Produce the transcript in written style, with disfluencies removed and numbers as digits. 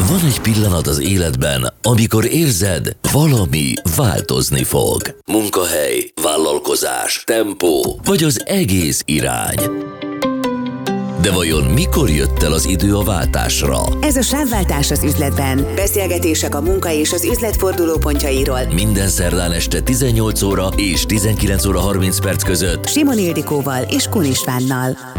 Van egy pillanat az életben, amikor érzed, valami változni fog. Munkahely, vállalkozás, tempó, vagy az egész irány. De vajon mikor jött el az idő a váltásra? Ez a Sávváltás az üzletben. Beszélgetések a munka és az üzlet fordulópontjairól. Minden szerdán este 18 óra és 19 óra 30 perc között Simon Ildikóval és Kun Istvánnal.